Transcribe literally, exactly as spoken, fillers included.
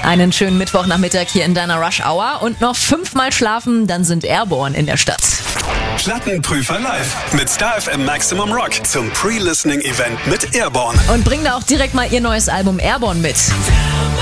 Einen schönen Mittwochnachmittag hier in deiner Rush Hour und noch fünfmal schlafen, dann sind Airborne in der Stadt. Plattenprüfer live mit Star F M Maximum Rock zum Pre-Listening-Event mit Airborne. Und bring da auch direkt mal ihr neues Album Airborne mit.